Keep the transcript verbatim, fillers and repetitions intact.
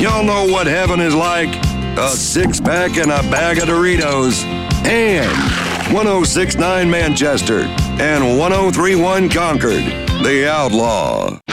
Y'all know what heaven is like? A six-pack and a bag of Doritos. And one oh six point nine Manchester and one oh three point one Concord. The Outlaw.